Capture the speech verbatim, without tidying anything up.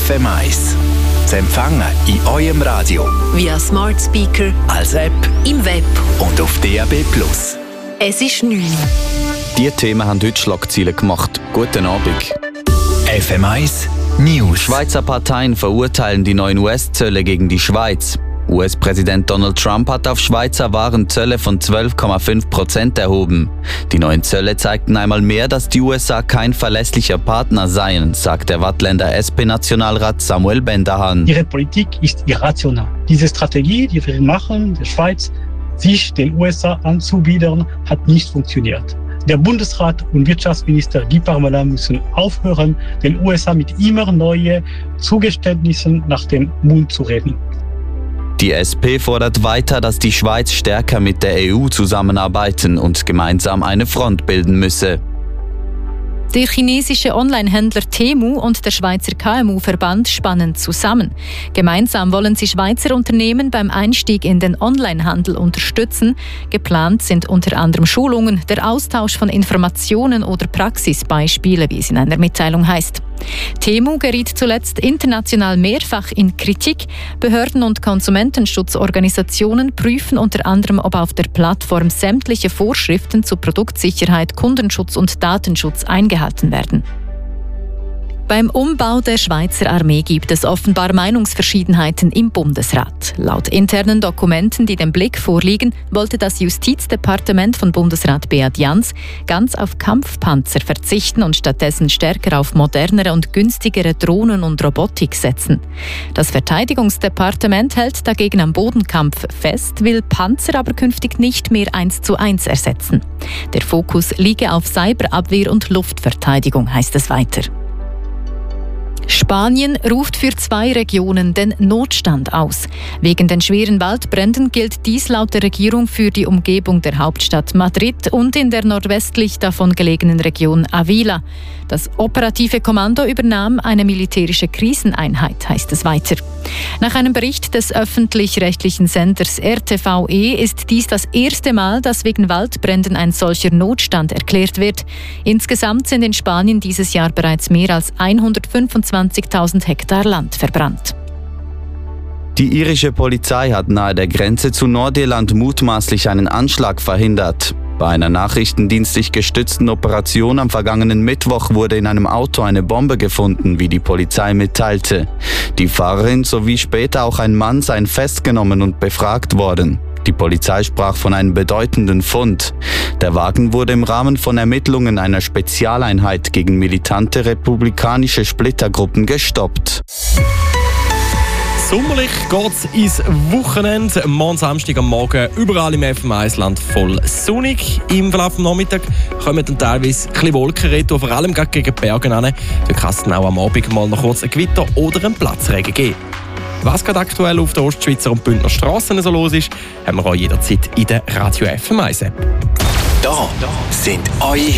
F M eins. Zu empfangen in eurem Radio, via Smart Speaker, als App, im Web und auf D A B plus. Es ist neun. Die Themen haben heute Schlagzeilen gemacht. Guten Abend. F M eins News. Schweizer Parteien verurteilen die neuen U S-Zölle gegen die Schweiz. U S-Präsident Donald Trump hat auf Schweizer Waren Zölle von zwölf Komma fünf Prozent erhoben. Die neuen Zölle zeigten einmal mehr, dass die U S A kein verlässlicher Partner seien, sagt der Waadtländer S P-Nationalrat Samuel Bendahan. Ihre Politik ist irrational. Diese Strategie, die wir machen, der Schweiz, sich den U S A anzubiedern, hat nicht funktioniert. Der Bundesrat und Wirtschaftsminister Guy Parmelin müssen aufhören, den U S A mit immer neuen Zugeständnissen nach dem Mund zu reden. Die S P fordert weiter, dass die Schweiz stärker mit der E U zusammenarbeiten und gemeinsam eine Front bilden müsse. Der chinesische Onlinehändler Temu und der Schweizer K M U-Verband spannen zusammen. Gemeinsam wollen sie Schweizer Unternehmen beim Einstieg in den Onlinehandel unterstützen. Geplant sind unter anderem Schulungen, der Austausch von Informationen oder Praxisbeispiele, wie es in einer Mitteilung heißt. Temu geriet zuletzt international mehrfach in Kritik. Behörden und Konsumentenschutzorganisationen prüfen unter anderem, ob auf der Plattform sämtliche Vorschriften zu Produktsicherheit, Kundenschutz und Datenschutz eingehalten werden. Beim Umbau der Schweizer Armee gibt es offenbar Meinungsverschiedenheiten im Bundesrat. Laut internen Dokumenten, die dem Blick vorliegen, wollte das Justizdepartement von Bundesrat Beat Jans ganz auf Kampfpanzer verzichten und stattdessen stärker auf modernere und günstigere Drohnen und Robotik setzen. Das Verteidigungsdepartement hält dagegen am Bodenkampf fest, will Panzer aber künftig nicht mehr eins zu eins ersetzen. Der Fokus liege auf Cyberabwehr und Luftverteidigung, heißt es weiter. Spanien ruft für zwei Regionen den Notstand aus. Wegen den schweren Waldbränden gilt dies laut der Regierung für die Umgebung der Hauptstadt Madrid und in der nordwestlich davon gelegenen Region Avila. Das operative Kommando übernahm eine militärische Kriseneinheit, heißt es weiter. Nach einem Bericht des öffentlich-rechtlichen Senders R T V E ist dies das erste Mal, dass wegen Waldbränden ein solcher Notstand erklärt wird. Insgesamt sind in Spanien dieses Jahr bereits mehr als hundertfünfundzwanzigtausend Hektar Land verbrannt. Die irische Polizei hat nahe der Grenze zu Nordirland mutmaßlich einen Anschlag verhindert. Bei einer nachrichtendienstlich gestützten Operation am vergangenen Mittwoch wurde in einem Auto eine Bombe gefunden, wie die Polizei mitteilte. Die Fahrerin sowie später auch ein Mann seien festgenommen und befragt worden. Die Polizei sprach von einem bedeutenden Fund. Der Wagen wurde im Rahmen von Ermittlungen einer Spezialeinheit gegen militante republikanische Splittergruppen gestoppt. Sommerlich geht's ins Wochenende. Morgen Samstag am Morgen überall im F M eins-Land voll sonnig. Im Verlauf des Nachmittags kommen dann teilweise ein bisschen Wolken rein, vor allem gegen die Berge an. Da kann es dann auch am Abend mal noch kurz ein Gewitter oder einen Platzregen geben. Was gerade aktuell auf der Ostschweizer und Bündner Strassen so los ist, haben wir auch jederzeit in der Radio F M eins App. Da sind eure